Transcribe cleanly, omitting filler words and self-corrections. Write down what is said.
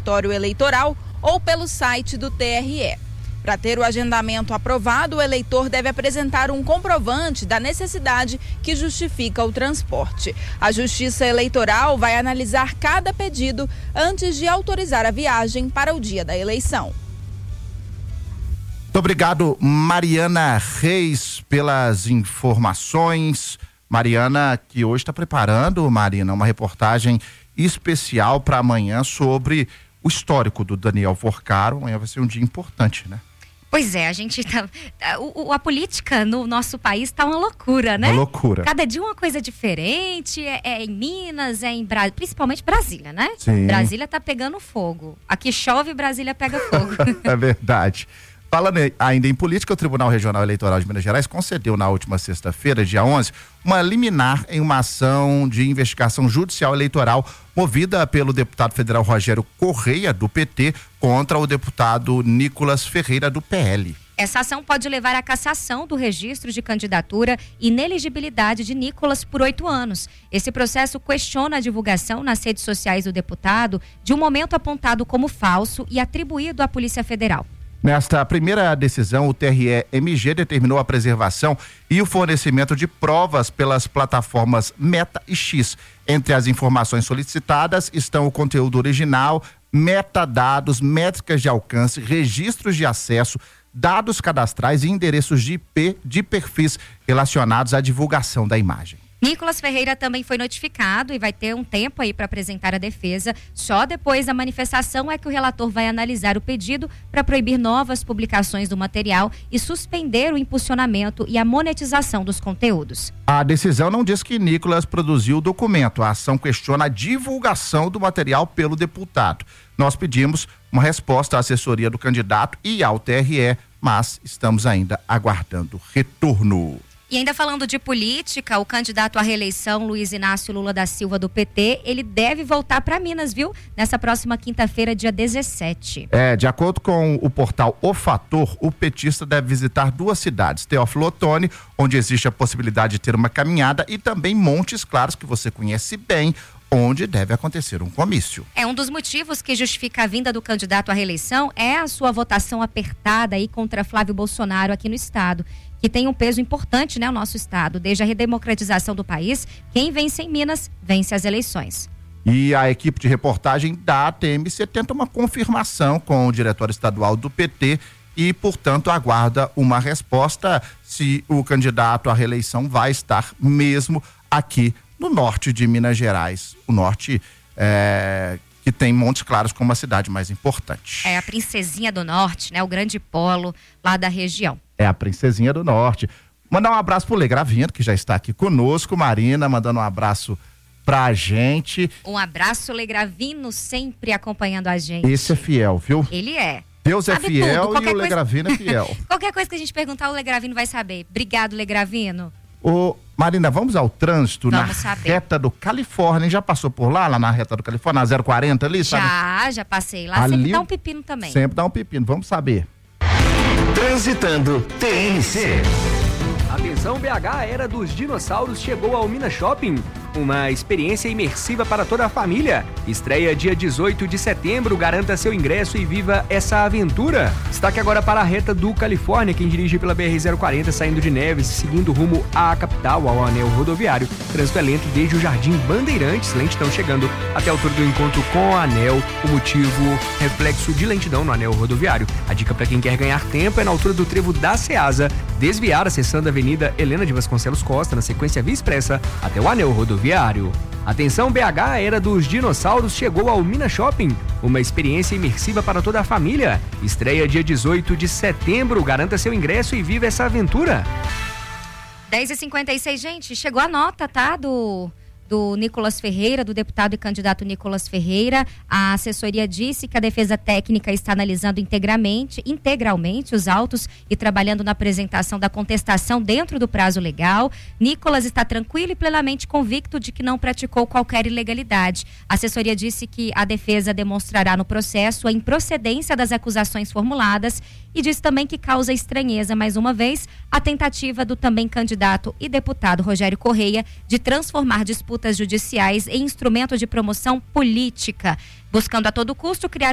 cartório eleitoral ou pelo site do TRE. Para ter o agendamento aprovado, o eleitor deve apresentar um comprovante da necessidade que justifica o transporte. A Justiça Eleitoral vai analisar cada pedido antes de autorizar a viagem para o dia da eleição. Muito obrigado, Mariana Reis, pelas informações. Mariana, que hoje está preparando, Marina, uma reportagem especial para amanhã sobre o histórico do Daniel Porcaro. Amanhã vai ser um dia importante, né? Pois é, a gente a política no nosso país tá uma loucura, né? Uma loucura. Cada dia uma coisa diferente, é em Minas, principalmente Brasília, né? Sim. Brasília tá pegando fogo. Aqui chove, Brasília pega fogo. É verdade. Falando ainda em política, o Tribunal Regional Eleitoral de Minas Gerais concedeu na última sexta-feira, dia 11, uma liminar em uma ação de investigação judicial eleitoral movida pelo deputado federal Rogério Correia, do PT, contra o deputado Nicolas Ferreira, do PL. Essa ação pode levar à cassação do registro de candidatura e inelegibilidade de Nicolas por 8 anos. Esse processo questiona a divulgação nas redes sociais do deputado de um momento apontado como falso e atribuído à Polícia Federal. Nesta primeira decisão, o TRE-MG determinou a preservação e o fornecimento de provas pelas plataformas Meta e X. Entre as informações solicitadas estão o conteúdo original, metadados, métricas de alcance, registros de acesso, dados cadastrais e endereços de IP de perfis relacionados à divulgação da imagem. Nicolas Ferreira também foi notificado e vai ter um tempo aí para apresentar a defesa. Só depois da manifestação é que o relator vai analisar o pedido para proibir novas publicações do material e suspender o impulsionamento e a monetização dos conteúdos. A decisão não diz que Nicolas produziu o documento. A ação questiona a divulgação do material pelo deputado. Nós pedimos uma resposta à assessoria do candidato e ao TRE, mas estamos ainda aguardando retorno. E ainda falando de política, o candidato à reeleição, Luiz Inácio Lula da Silva, do PT, ele deve voltar para Minas, viu? Nessa próxima quinta-feira, dia 17. De acordo com o portal O Fator, o petista deve visitar 2 cidades, Teófilo Otoni, onde existe a possibilidade de ter uma caminhada, e também Montes Claros, que você conhece bem, onde deve acontecer um comício. Um dos motivos que justifica a vinda do candidato à reeleição é a sua votação apertada aí contra Flávio Bolsonaro aqui no estado, que tem um peso importante, né, no nosso estado. Desde a redemocratização do país, quem vence em Minas, vence as eleições. E a equipe de reportagem da TMC tenta uma confirmação com o diretório estadual do PT e, portanto, aguarda uma resposta se o candidato à reeleição vai estar mesmo aqui no norte de Minas Gerais. O norte que tem Montes Claros como a cidade mais importante. É a princesinha do norte, né? O grande polo lá da região. É a princesinha do norte. Mandar um abraço pro Lê Gravino, que já está aqui conosco. Marina, mandando um abraço pra gente. Um abraço, Lê Gravino, sempre acompanhando a gente. Esse é fiel, viu? Ele é. Deus sabe é fiel tudo. E o Lê Gravino é fiel. Qualquer coisa que a gente perguntar, o Lê Gravino vai saber. Obrigado, Lê Gravino. Marina, vamos ao trânsito reta do Califórnia. Já passou por lá na reta do Califórnia, na 040 ali? Já passei lá. Ali, sempre dá um pepino também. Sempre dá um pepino, vamos saber. Transitando TNC. Atenção, BH, a era dos dinossauros chegou ao Minas Shopping. Uma experiência imersiva para toda a família. Estreia dia 18 de setembro. Garanta seu ingresso e viva essa aventura. Destaque agora para a reta do Califórnia. Quem dirige pela BR-040 saindo de Neves, seguindo rumo à capital, ao anel rodoviário. Trânsito é lento desde o Jardim Bandeirantes. Lentidão chegando até a altura do encontro com o anel. O motivo, reflexo de lentidão no anel rodoviário. A dica para quem quer ganhar tempo é na altura do trevo da Ceasa. Desviar acessando a Avenida Helena de Vasconcelos Costa, na sequência Via Expressa, até o anel rodoviário. Atenção, BH, a era dos dinossauros chegou ao Minas Shopping. Uma experiência imersiva para toda a família. Estreia dia 18 de setembro. Garanta seu ingresso e viva essa aventura. 10h56, gente. Chegou a nota, tá? Do Nicolas Ferreira, do deputado e candidato Nicolas Ferreira. A assessoria disse que a defesa técnica está analisando integralmente os autos e trabalhando na apresentação da contestação dentro do prazo legal. Nicolas está tranquilo e plenamente convicto de que não praticou qualquer ilegalidade. A assessoria disse que a defesa demonstrará no processo a improcedência das acusações formuladas e disse também que causa estranheza, mais uma vez, a tentativa do também candidato e deputado Rogério Correia de transformar disputas judiciais em instrumento de promoção política, buscando a todo custo criar